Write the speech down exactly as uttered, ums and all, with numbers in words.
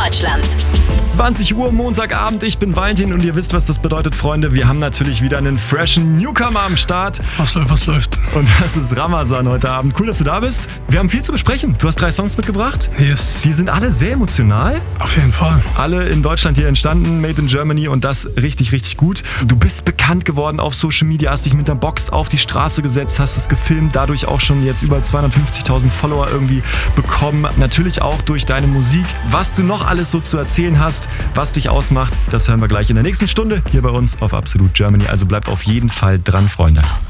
Deutschland. zwanzig Uhr Montagabend, ich bin Valentin und ihr wisst, was das bedeutet, Freunde. Wir haben natürlich wieder einen freshen Newcomer am Start. Was läuft, was läuft? Und das ist Ramazan heute Abend. Cool, dass du da bist. Wir haben viel zu besprechen. Du hast drei Songs mitgebracht. Yes. Die sind alle sehr emotional. Auf jeden Fall. Alle in Deutschland hier entstanden, made in Germany und das richtig, richtig gut. Du bist bekannt geworden auf Social Media, hast dich mit der Box auf die Straße gesetzt, hast es gefilmt, dadurch auch schon jetzt über zweihundertfünfzigtausend Follower irgendwie bekommen. Natürlich auch durch deine Musik. Was du noch alles so zu erzählen hast, was dich ausmacht, das hören wir gleich in der nächsten Stunde hier bei uns auf Absolut Germany. Also bleibt auf jeden Fall dran, Freunde.